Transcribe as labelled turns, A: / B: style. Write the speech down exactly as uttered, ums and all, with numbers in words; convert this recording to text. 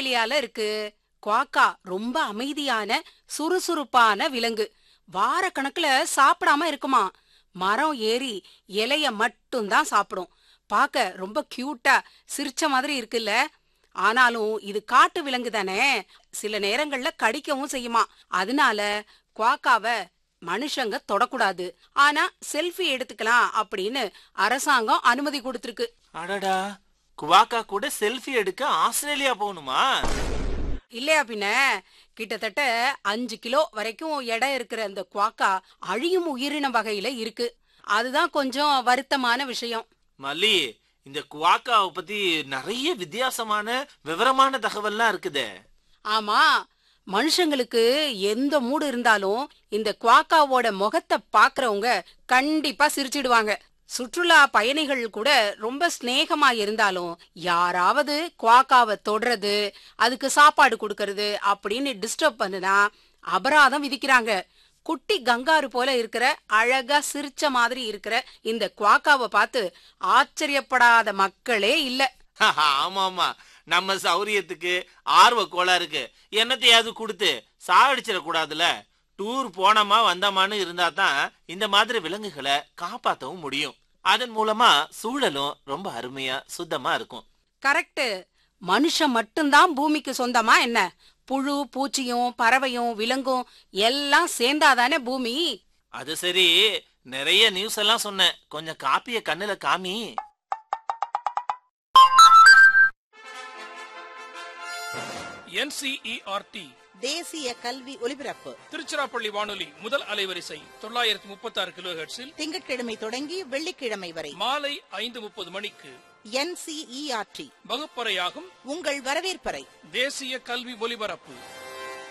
A: ஆஸ்திரேலியால இருக்கு. குவாக்கா ரொம்ப அமைதியான சுறுசுறுப்பான விலங்கு. வார கணக்குல சாப்பிடாம இருக்குமா. மரம் ஏறி இலைய மட்டும் தான் சாப்பிடும். பாக்க ரொம்ப கியூட்டா சிரிச்ச மாதிரி இருக்குல்ல. ஆனாலும் இது காட்டு விலங்கு தானே, சில நேரங்கள்ல கடிக்கவும் செய்யுமா. அதனால குவாக்காவ மனுஷங்க தொடக்கூடாது. ஆனா செல்ஃபி எடுத்துக்கலாம் அப்படின்னு அரசாங்கம் அனுமதி கொடுத்திருக்கு.
B: அடடா, குவாக்கா கூட செல்ஃபி எடுக்க ஆஸ்திரேலியா போகணுமா?
A: இல்லையா பின்ன. கிட்டத்தட்ட அஞ்சு கிலோ வரைக்கும் எடை இருக்கிற அந்த குவாக்கா அழியும் உயிரின வகையில இருக்கு. அதுதான் கொஞ்சம் வருத்தமான விஷயம்.
B: மல்லி, இந்த குவாக்காவை பத்தி நிறைய வித்தியாசமான விவரமான தகவல்லாம் இருக்குதே.
A: ஆமா, மனுஷங்களுக்கு எந்த மூடு இருந்தாலும் இந்த குவாக்காவோட முகத்தை பாக்குறவங்க கண்டிப்பா சிரிச்சிடுவாங்க. சுற்றுலா பயணிகள் கூட ரொம்ப ஸ்நேகமா இருந்தாலும் யாராவது குவாக்காவை தொடுறது, அதுக்கு சாப்பாடு கொடுக்கறது அப்படின்னு டிஸ்டர்ப் பண்ணுனா அபராதம் விதிக்கிறாங்க. குட்டி கங்காரு போல இருக்கிற அழகா சிரிச்ச மாதிரி இருக்கிற இந்த குவாக்காவை பார்த்து ஆச்சரியப்படாத மக்களே இல்ல.
B: ஆமா ஆமா, நம்ம சௌரியத்துக்கு ஆர்வ கோளாறுக்கு என்னத்தையாவது கொடுத்து சாவடிச்சிட கூடாதுல. டூர் போனோமா வந்தோமான்னு இருந்தா தான் இந்த மாதிரி விலங்குகளை காப்பாற்றவும் முடியும். அதன் மூலமா சூழலும் ரொம்ப அருமையா சுத்தமா இருக்கும்.
A: கரெக்ட். மனுஷன் மட்டும்தான் பூமிக்கு சொந்தமா என்ன? புழு பூச்சியும் பறவையும் விலங்கும் எல்லாம் சேர்ந்தாதானே பூமி.
B: அது சரி, நிறைய நியூஸ் எல்லாம் சொன்ன, கொஞ்சம் காப்பிய கண்ணுல காமி.
C: N C E R D
D: தேசிய கல்வி ஒலிபரப்பு
C: திருச்சிராப்பள்ளி வானொலி முதல் அலைவரிசை தொள்ளாயிரத்தி முப்பத்தி ஆறு கிலோ ஹெர்ட்ஸில்
D: திங்கட்கிழமை தொடங்கி வெள்ளிக்கிழமை வரை
C: மாலை ஐந்து முப்பது மணிக்கு
D: N C E R D
C: வகுப்பறையாகும்
D: உங்கள் வரவேற்பறை
C: தேசிய கல்வி ஒலிபரப்பு.